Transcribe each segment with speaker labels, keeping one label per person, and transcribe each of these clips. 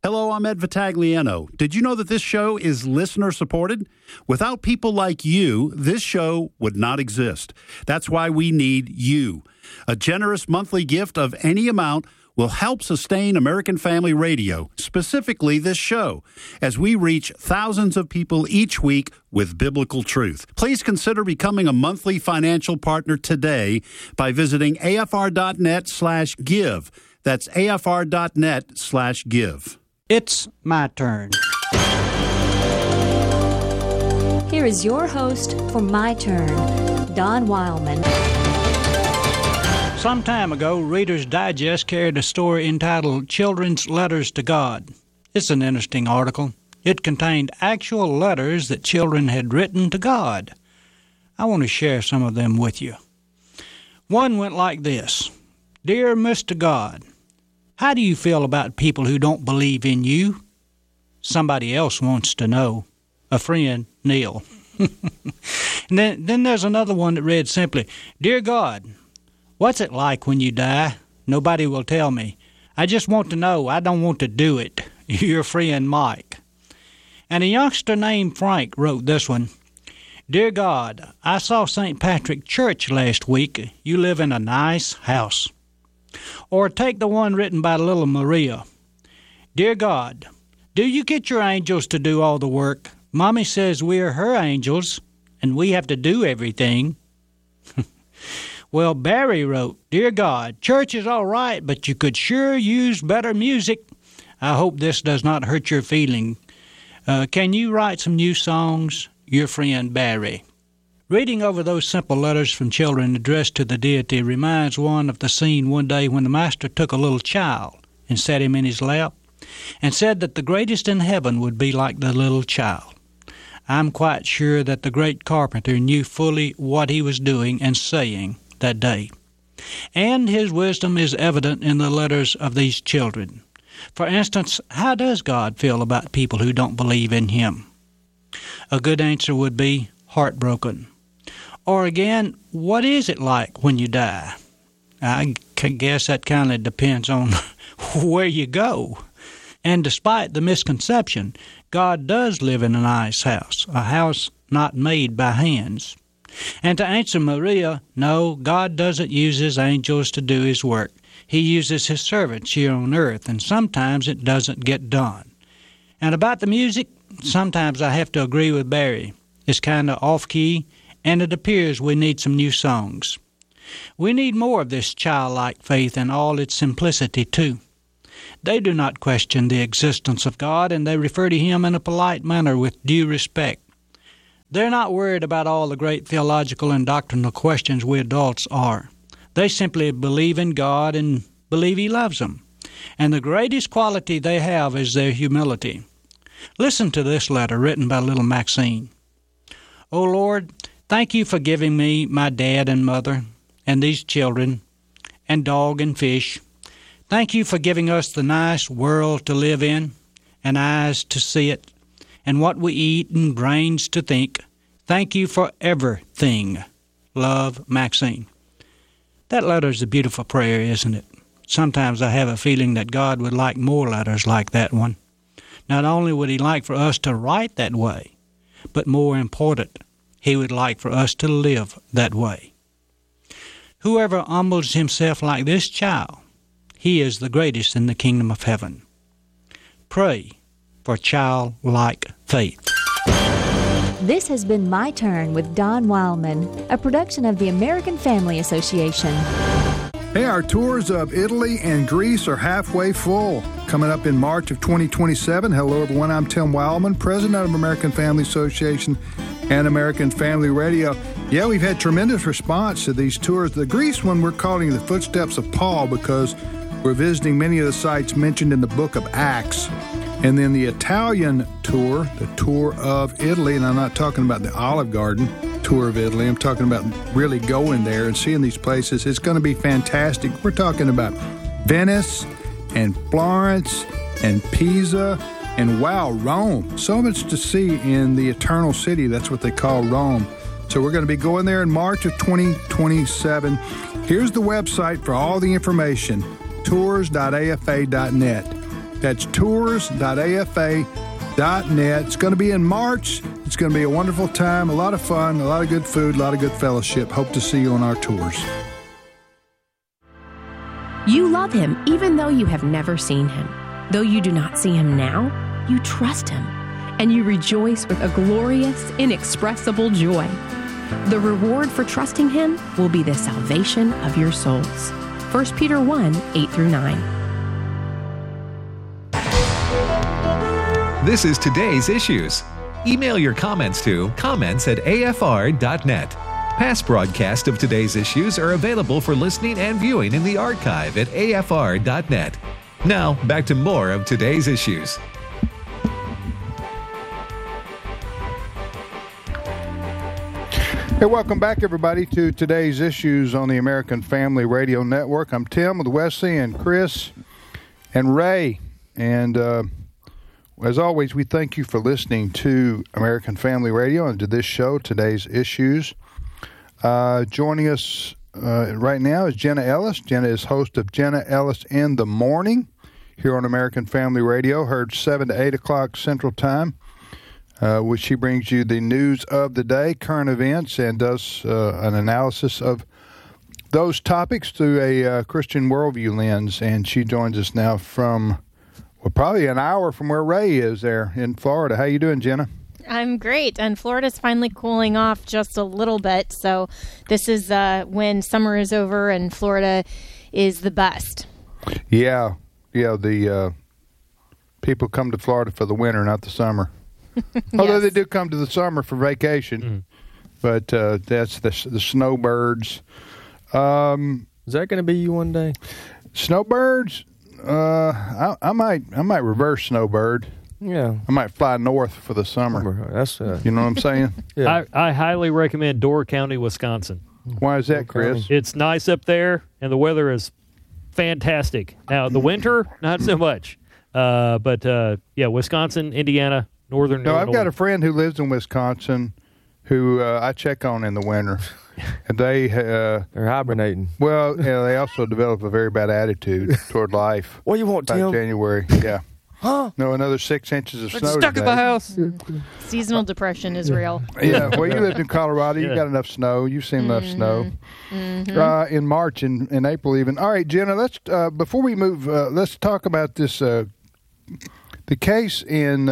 Speaker 1: Hello, I'm Ed Vitagliano. Did you know that this show is listener-supported? Without people like you, this show would not exist. That's why we need you. A generous monthly gift of any amount will help sustain American Family Radio, specifically this show, as we reach thousands of people each week with biblical truth. Please consider becoming a monthly financial partner today by visiting afr.net/give. That's afr.net/give.
Speaker 2: It's my turn.
Speaker 3: Here is your host for My Turn, Don Wildman.
Speaker 2: Some time ago, Reader's Digest carried a story entitled Children's Letters to God. It's an interesting article. It contained actual letters that children had written to God. I want to share some of them with you. One went like this. Dear Mr. God, how do you feel about people who don't believe in you? Somebody else wants to know. A friend, Neil. And then there's another one that read simply, Dear God, what's it like when you die? Nobody will tell me. I just want to know. I don't want to do it. Your friend, Mike. And a youngster named Frank wrote this one. Dear God, I saw St. Patrick Church last week. You live in a nice house. Or take the one written by little Maria. Dear God, do you get your angels to do all the work? Mommy says we're her angels, and we have to do everything. Well, Barry wrote, Dear God, church is all right, but you could sure use better music. I hope this does not hurt your feeling. Can you write some new songs? Your friend, Barry. Reading over those simple letters from children addressed to the deity reminds one of the scene one day when the master took a little child and set him in his lap and said that the greatest in heaven would be like the little child. I'm quite sure that the great carpenter knew fully what he was doing and saying that day. And his wisdom is evident in the letters of these children. For instance, how does God feel about people who don't believe in him? A good answer would be heartbroken. Or again, what is it like when you die? I guess that kind of depends on where you go. And despite the misconception, God does live in a nice house, a house not made by hands. And to answer Maria, no, God doesn't use his angels to do his work. He uses his servants here on earth, and sometimes it doesn't get done. And about the music, sometimes I have to agree with Barry. It's kind of off-key, and it appears we need some new songs. We need more of this childlike faith in all its simplicity, too. They do not question the existence of God, and they refer to him in a polite manner with due respect. They're not worried about all the great theological and doctrinal questions we adults are. They simply believe in God and believe he loves them. And the greatest quality they have is their humility. Listen to this letter written by little Maxine. O Lord, thank you for giving me my dad and mother, and these children, and dog and fish. Thank you for giving us the nice world to live in, and eyes to see it, and what we eat and brains to think. Thank you for everything. Love, Maxine. That letter's a beautiful prayer, isn't it? Sometimes I have a feeling that God would like more letters like that one. Not only would he like for us to write that way, but more important, he would like for us to live that way. Whoever humbles himself like this child, he is the greatest in the kingdom of heaven. Pray for childlike faith.
Speaker 3: This has been My Turn with Don Wildman, a production of the American Family Association.
Speaker 4: Hey, our tours of Italy and Greece are halfway full. Coming up in March of 2027. Hello, everyone. I'm Tim Wildman, president of American Family Association and American Family Radio. Yeah, we've had tremendous response to these tours. The Greece one we're calling The Footsteps of Paul because we're visiting many of the sites mentioned in the book of Acts. And then the Italian tour, the tour of Italy, and I'm not talking about the Olive Garden tour of Italy. I'm talking about really going there and seeing these places. It's going to be fantastic. We're talking about Venice and Florence and Pisa and, wow, Rome. So much to see in the Eternal City. That's what they call Rome. So we're going to be going there in March of 2027. Here's the website for all the information, tours.afa.net. That's tours.afa.net. It's going to be in March. It's going to be a wonderful time, a lot of fun, a lot of good food, a lot of good fellowship. Hope to see you on our tours.
Speaker 5: You love him even though you have never seen him. Though you do not see him now, you trust him, and you rejoice with a glorious, inexpressible joy. The reward for trusting him will be the salvation of your souls. 1 Peter 1, 8 through 9.
Speaker 6: This is Today's Issues. Email your comments to comments@afr.net. Past broadcasts of Today's Issues are available for listening and viewing in the archive at afr.net. Now, back to more of Today's Issues.
Speaker 4: Hey, welcome back, everybody, to Today's Issues on the American Family Radio Network. I'm Tim with Wesley and Chris and Ray. And as always, we thank you for listening to American Family Radio and to this show, Today's Issues. Joining us right now is Jenna Ellis. Jenna is host of Jenna Ellis in the Morning here on American Family Radio, heard 7 to 8 o'clock Central Time, which she brings you the news of the day, current events, and does an analysis of those topics through a Christian worldview lens. And she joins us now from, well, probably an hour from where Ray is there in Florida. How you doing, Jenna?
Speaker 7: I'm great, and Florida's finally cooling off just a little bit, so this is when summer is over and Florida is the best.
Speaker 4: Yeah, the people come to Florida for the winter, not the summer. Although they do come to the summer for vacation, but that's the snowbirds.
Speaker 8: Is that going to be you one day?
Speaker 4: Snowbirds? I might reverse snowbird.
Speaker 8: Yeah,
Speaker 4: I might fly north for the summer.
Speaker 8: That's
Speaker 4: you know what I'm saying?
Speaker 8: Yeah.
Speaker 9: I highly recommend Door County, Wisconsin.
Speaker 4: Why is that, Chris?
Speaker 9: It's nice up there, and the weather is fantastic. Now, the winter, not so much. But Wisconsin, Indiana, northern
Speaker 4: No,
Speaker 9: Illinois.
Speaker 4: I've got a friend who lives in Wisconsin who I check on in the winter. And they're
Speaker 8: hibernating.
Speaker 4: Well, they also develop a very bad attitude toward life.
Speaker 8: What do you want,
Speaker 4: By
Speaker 8: Tim?
Speaker 4: January, yeah.
Speaker 8: Huh?
Speaker 4: No, another 6 inches of snow
Speaker 8: Stuck
Speaker 4: today.
Speaker 8: in the house.
Speaker 7: Seasonal depression is real.
Speaker 4: Yeah, well, you lived in Colorado. You
Speaker 9: Yeah.
Speaker 4: got enough snow. You've seen enough snow in March and in April even. All right, Jenna, let's before we move, let's talk about this the case in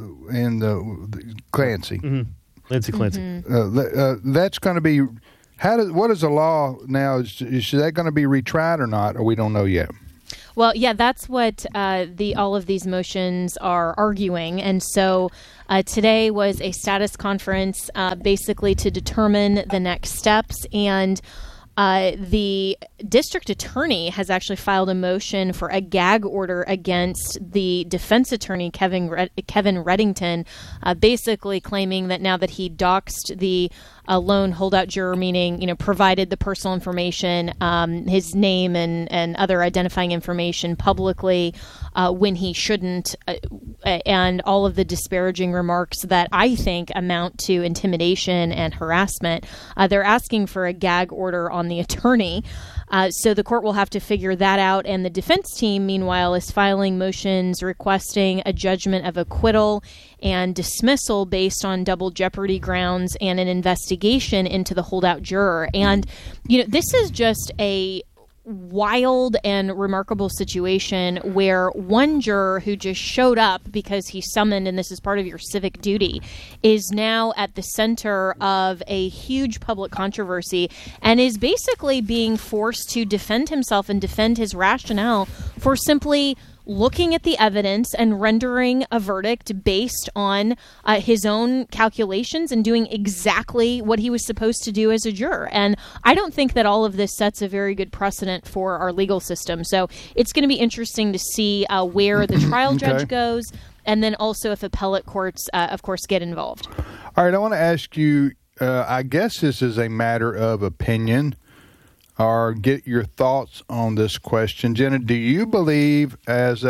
Speaker 4: the Clancy.
Speaker 9: Lindsey Clancy.
Speaker 4: That's going to be what is the law now? Is that going to be retried or not? Or we don't know yet.
Speaker 7: Well, yeah, that's what all of these motions are arguing. And so today was a status conference basically to determine the next steps. And the district attorney has actually filed a motion for a gag order against the defense attorney, Kevin Reddington, basically claiming that now that he doxed the lone holdout juror, meaning, provided the personal information, his name and other identifying information publicly when he shouldn't, and all of the disparaging remarks that I think amount to intimidation and harassment. They're asking for a gag order on the attorney. So the court will have to figure that out. And the defense team, meanwhile, is filing motions requesting a judgment of acquittal and dismissal based on double jeopardy grounds and an investigation into the holdout juror. And, this is just a wild and remarkable situation where one juror who just showed up because he's summoned, and this is part of your civic duty, is now at the center of a huge public controversy and is basically being forced to defend himself and defend his rationale for simply looking at the evidence and rendering a verdict based on his own calculations and doing exactly what he was supposed to do as a juror. And I don't think that all of this sets a very good precedent for our legal system. So it's going to be interesting to see where the trial judge goes, and then also if appellate courts, of course, get involved.
Speaker 4: All right, I want to ask you, I guess this is a matter of opinion, or get your thoughts on this question. Jenna, do you believe have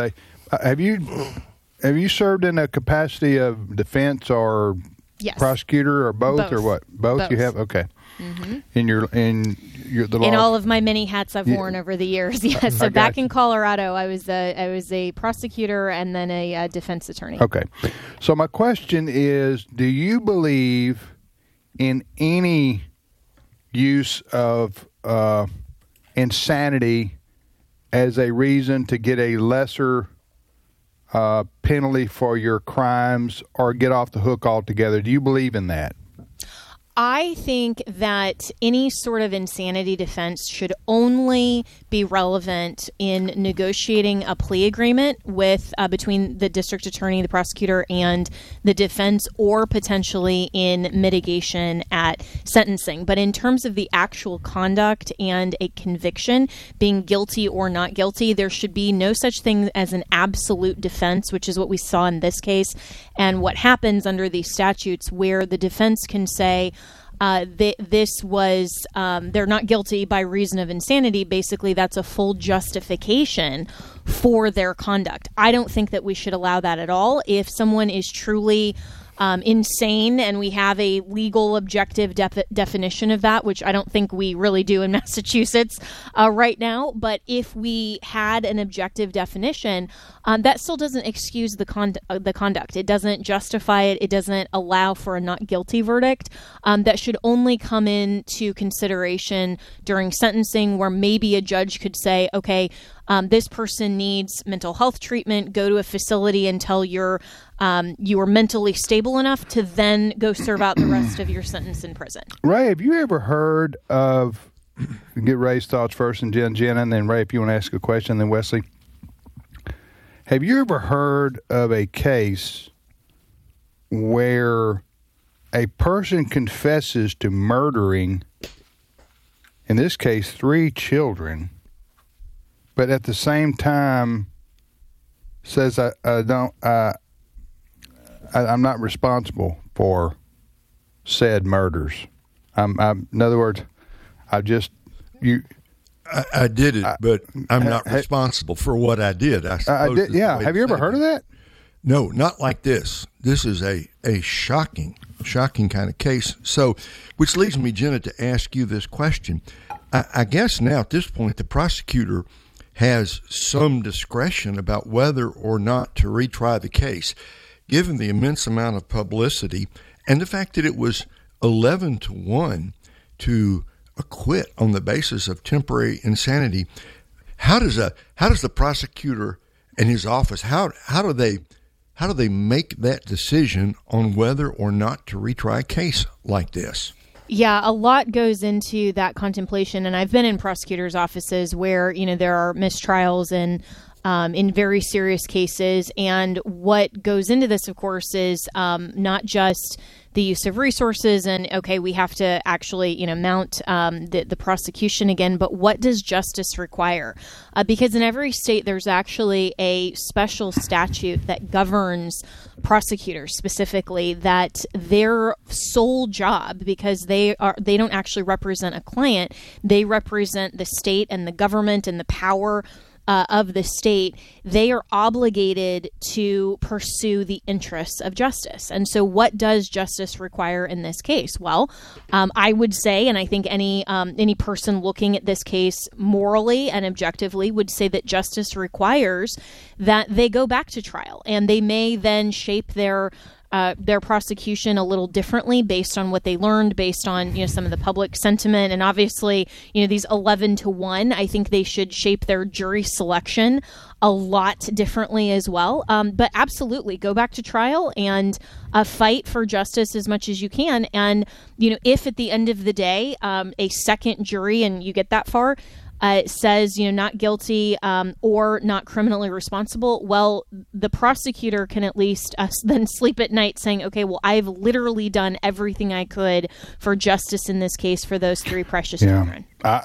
Speaker 4: you served in a capacity of defense or
Speaker 7: Yes.
Speaker 4: prosecutor or both. Or what? Both.
Speaker 7: Both.
Speaker 4: You have? Okay.
Speaker 7: In all of my many hats I've worn over the years. Yes. So back in Colorado, I was a prosecutor and then a defense attorney.
Speaker 4: Okay. So my question is, do you believe in any use of insanity as a reason to get a lesser penalty for your crimes or get off the hook altogether? Do you believe in that?
Speaker 7: I think that any sort of insanity defense should only be relevant in negotiating a plea agreement with between the district attorney, the prosecutor, and the defense, or potentially in mitigation at sentencing. But in terms of the actual conduct and a conviction, being guilty or not guilty, there should be no such thing as an absolute defense, which is what we saw in this case, and what happens under these statutes, where the defense can say, this was, they're not guilty by reason of insanity. Basically, that's a full justification for their conduct. I don't think that we should allow that at all. If someone is truly insane, and we have a legal objective definition of that, which I don't think we really do in Massachusetts right now. But if we had an objective definition, that still doesn't excuse the conduct. It doesn't justify it. It doesn't allow for a not guilty verdict. That should only come into consideration during sentencing, where maybe a judge could say, okay, this person needs mental health treatment. Go to a facility until you are mentally stable enough to then go serve out the rest of your sentence in prison.
Speaker 4: Ray, have you ever heard of, get Ray's thoughts first and Jenna, and then Ray, if you want to ask a question, then Wesley. Have you ever heard of a case where a person confesses to murdering, in this case, 3 children, but at the same time says, I'm not responsible for said murders. In other words, I did it, but I'm not responsible for what I did. I did. Yeah. Have you ever heard of that?
Speaker 10: No, not like this. This is a shocking kind of case. So, which leads me, Jenna, to ask you this question. I guess now at this point, the prosecutor has some discretion about whether or not to retry the case, given the immense amount of publicity and the fact that it was 11-1 to acquit on the basis of temporary insanity. How does the prosecutor and his office, how do they make that decision on whether or not to retry a case like this?
Speaker 7: Yeah, a lot goes into that contemplation, and I've been in prosecutors' offices where, there are mistrials and in very serious cases, and what goes into this, of course, is not just the use of resources and, okay, we have to actually, mount the prosecution again, but what does justice require? Because in every state, there's actually a special statute that governs prosecutors specifically, that their sole job, because they don't actually represent a client, they represent the state and the government and the power of the state, they are obligated to pursue the interests of justice. And so what does justice require in this case? Well, I would say, and I think any person looking at this case morally and objectively would say that justice requires that they go back to trial, and they may then shape their prosecution a little differently based on what they learned, based on some of the public sentiment, and obviously these 11-1. I think they should shape their jury selection a lot differently as well. But absolutely, go back to trial and fight for justice as much as you can. And if at the end of the day a second jury, and you get that far, says, not guilty or not criminally responsible, well, the prosecutor can at least then sleep at night saying, okay, well, I've literally done everything I could for justice in this case for those 3 precious children.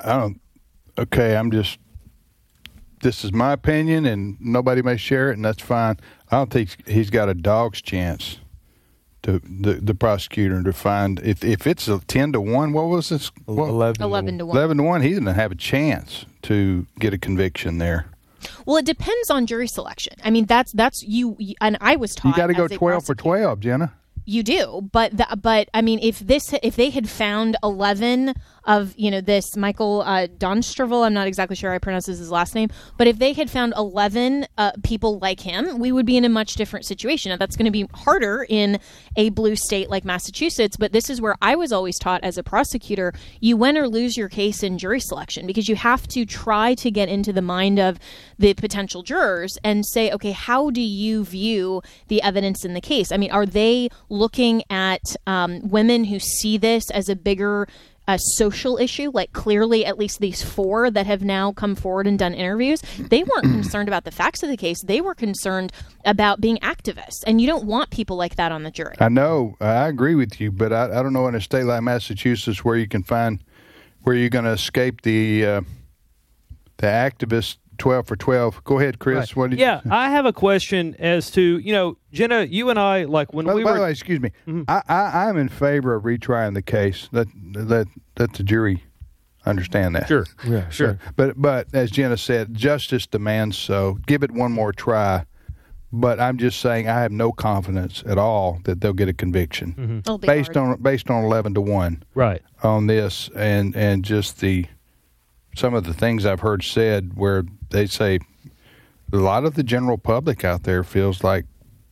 Speaker 4: This is my opinion, and nobody may share it, and that's fine. I don't think he's got a dog's chance, to the prosecutor, to find if it's a 10-1. What was this?
Speaker 7: 11-1.
Speaker 4: 11-1. He doesn't have a chance to get a conviction there.
Speaker 7: Well, it depends on jury selection. I mean, that's you. And I was taught
Speaker 4: you got to go 12 for 12, Jenna.
Speaker 7: You do, but I mean, if they had found 11 of this Michael Donstraville, I'm not exactly sure how I pronounce his last name, but if they had found 11 people like him, we would be in a much different situation. Now, that's going to be harder in a blue state like Massachusetts, but this is where I was always taught as a prosecutor: you win or lose your case in jury selection, because you have to try to get into the mind of the potential jurors and say, okay, how do you view the evidence in the case? I mean, are they looking at women who see this as a bigger social issue? Like, clearly, at least these 4 that have now come forward and done interviews, they weren't concerned about the facts of the case. They were concerned about being activists. And you don't want people like that on the jury.
Speaker 4: I know. I agree with you. But I don't know in a state like Massachusetts where you can find where you're going to escape the activists 12 for 12. Go ahead, Chris.
Speaker 9: Right. I have a question as to, Jenna, you and I, like when we were...
Speaker 4: By the way, excuse me. Mm-hmm. I'm in favor of retrying the case. Let the jury understand that.
Speaker 9: Sure.
Speaker 8: Yeah, sure.
Speaker 4: But as Jenna said, justice demands so. Give it one more try. But I'm just saying I have no confidence at all that they'll get a conviction based on 11-1.
Speaker 9: Right.
Speaker 4: On this and just some of the things I've heard said where they say a lot of the general public out there feels like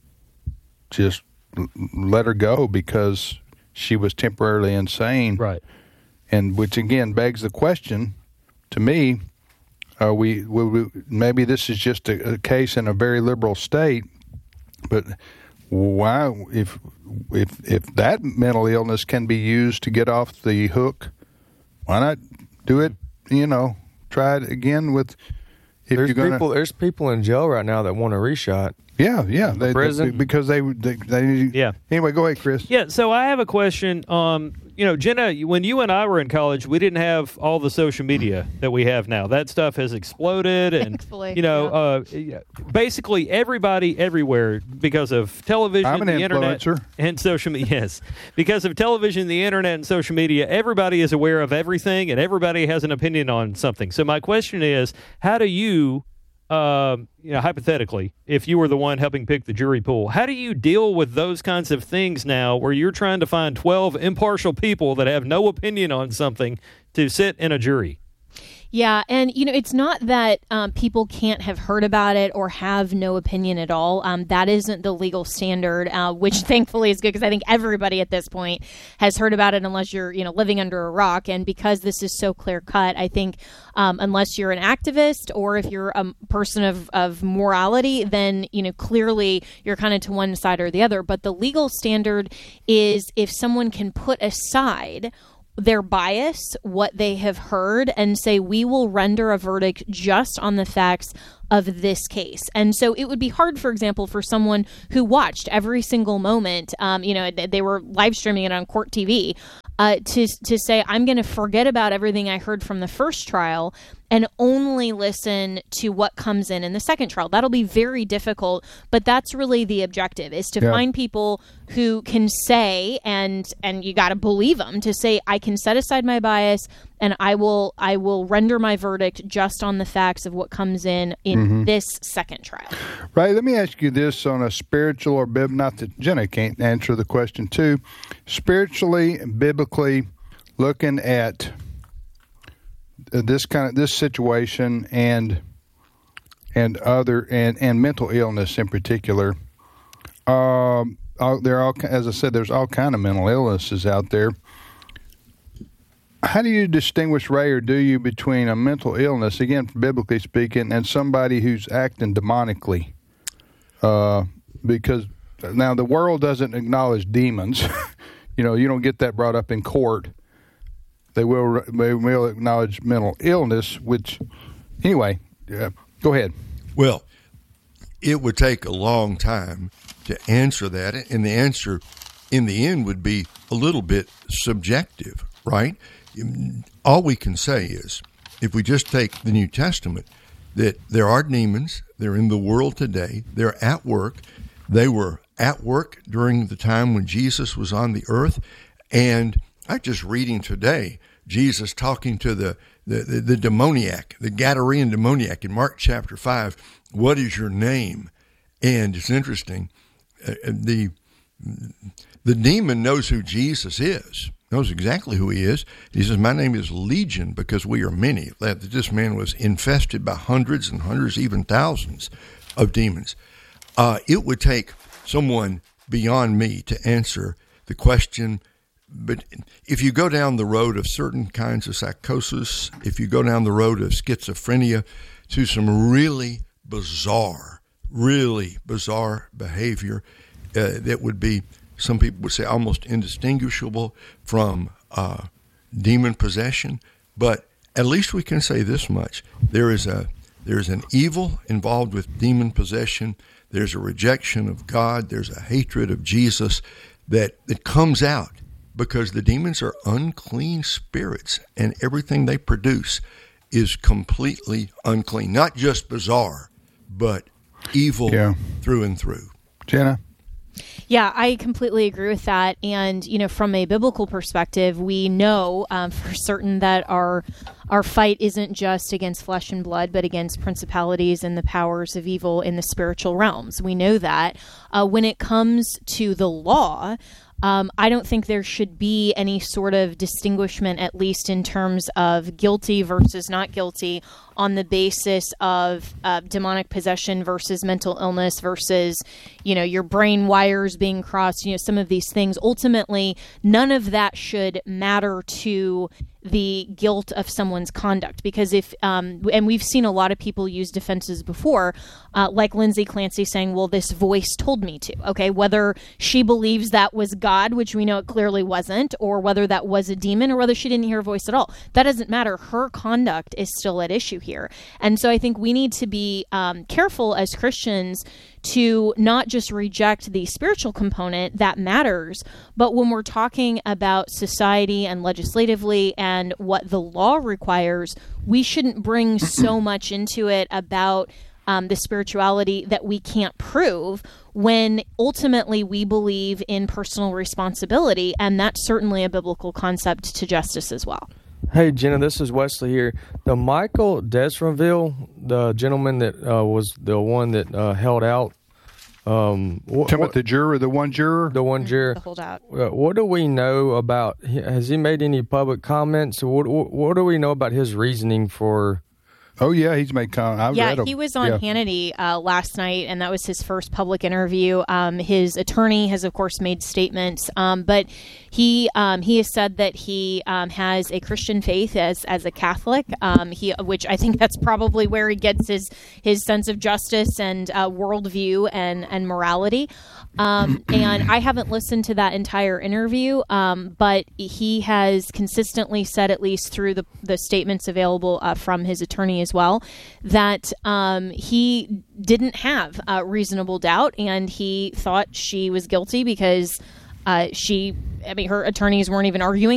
Speaker 4: just let her go because she was temporarily insane.
Speaker 9: Right.
Speaker 4: And which again begs the question to me, we maybe this is just a case in a very liberal state, but why if that mental illness can be used to get off the hook, why not do it? Try it again with.
Speaker 8: There's people in jail right now that want a reshot.
Speaker 4: Yeah.
Speaker 8: Prison
Speaker 4: because they need.
Speaker 9: Yeah.
Speaker 4: Anyway, go ahead, Chris.
Speaker 9: Yeah. So I have a question. Jenna, when you and I were in college, we didn't have all the social media that we have now. That stuff has exploded, and basically everybody everywhere, because of television,
Speaker 4: I'm an
Speaker 9: the
Speaker 4: influencer.
Speaker 9: internet, and social media. Yes, because of television, the internet, and social media, everybody is aware of everything, and everybody has an opinion on something. So my question is, how do you? Hypothetically, if you were the one helping pick the jury pool, how do you deal with those kinds of things now where you're trying to find 12 impartial people that have no opinion on something to sit in a jury?
Speaker 7: Yeah, and it's not that people can't have heard about it or have no opinion at all. That isn't the legal standard, which thankfully is good because I think everybody at this point has heard about it, unless you're living under a rock. And because this is so clear cut, I think unless you're an activist or if you're a person of morality, then clearly you're kind of to one side or the other. But the legal standard is if someone can put aside their bias, what they have heard, and say, we will render a verdict just on the facts of this case. And so it would be hard, for example, for someone who watched every single moment, they were live streaming it on Court TV, to say, I'm going to forget about everything I heard from the first trial and only listen to what comes in the second trial. That'll be very difficult, but that's really the objective, is to find people who can say, and you got to believe them, to say, I can set aside my bias and I will render my verdict just on the facts of what comes in this second trial.
Speaker 4: Right. Let me ask you this on a spiritual or not that Jenna can't answer the question too. Spiritually, biblically, looking at this situation and mental illness in particular. There are, as I said, there's all kind of mental illnesses out there. How do you distinguish, Ray, or do you, between a mental illness, again, biblically speaking, and somebody who's acting demonically? Because now the world doesn't acknowledge demons. You don't get that brought up in court. They will acknowledge mental illness, which, anyway, go ahead.
Speaker 10: Well, it would take a long time to answer that, and the answer in the end would be a little bit subjective, right? All we can say is, if we just take the New Testament, that there are demons, they're in the world today, they're at work, they were at work during the time when Jesus was on the earth, and I'm just reading today, Jesus talking to the demoniac, the Gadarene demoniac in Mark chapter 5, what is your name? And it's interesting, the the demon knows who Jesus is, knows exactly who he is. He says, my name is Legion because we are many. This man was infested by hundreds and hundreds, even thousands of demons. It would take someone beyond me to answer the question. But if you go down the road of certain kinds of psychosis, if you go down the road of schizophrenia, to some really bizarre behavior that would be, some people would say, almost indistinguishable from demon possession. But at least we can say this much: there is an evil involved with demon possession. There's a rejection of God. There's a hatred of Jesus that comes out because the demons are unclean spirits, and everything they produce is completely unclean. Not just bizarre, but evil through and through.
Speaker 4: Jenna?
Speaker 7: Yeah, I completely agree with that. And, from a biblical perspective, we know for certain that our fight isn't just against flesh and blood, but against principalities and the powers of evil in the spiritual realms. We know that. When it comes to the law, I don't think there should be any sort of distinguishment, at least in terms of guilty versus not guilty, on the basis of demonic possession versus mental illness versus, your brain wires being crossed, some of these things. Ultimately, none of that should matter to the guilt of someone's conduct, because and we've seen a lot of people use defenses before, like Lindsay Clancy saying, well, this voice told me to. Okay, whether she believes that was God, which we know it clearly wasn't, or whether that was a demon, or whether she didn't hear a voice at all, that doesn't matter. Her conduct is still at issue here. And so I think we need to be careful as Christians to not just reject the spiritual component that matters, but when we're talking about society and legislatively and what the law requires, we shouldn't bring so much into it about the spirituality that we can't prove, when ultimately we believe in personal responsibility, and that's certainly a biblical concept to justice as well.
Speaker 8: Hey, Jenna, this is Wesley here. The Michael Desraville, the gentleman that was the one that held out.
Speaker 4: Talking about the juror, the one juror?
Speaker 8: The one juror.
Speaker 7: The holdout.
Speaker 8: What do we know about, has he made any public comments? What do we know about his reasoning for...
Speaker 4: Oh, yeah, he's made comments.
Speaker 7: He was on Hannity last night, and that was his first public interview. His attorney has, of course, made statements, but he has said that he has a Christian faith as a Catholic, which I think that's probably where he gets his sense of justice and worldview and morality. And I haven't listened to that entire interview, but he has consistently said, at least through the statements available from his attorney as well, that he didn't have reasonable doubt, and he thought she was guilty because her attorneys weren't even arguing